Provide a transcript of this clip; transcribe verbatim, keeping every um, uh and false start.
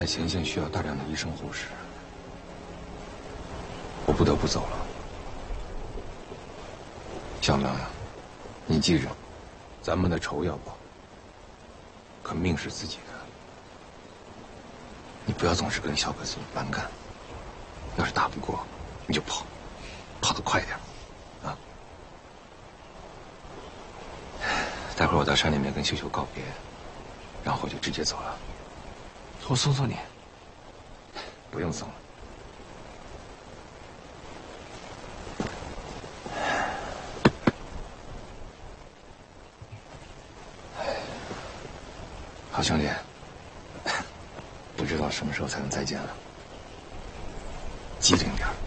前线需要大量的医生护士，我不得不走了。小兰，你记着，咱们的仇要报，可命是自己的。你不要总是跟小个子蛮干，要是打不过，你就跑，跑得快点，啊！待会儿我到山里面跟秀秀告别，然后就直接走了。 我送送你， 不用送了。好兄弟，不知道什么时候才能再见了，机灵点儿。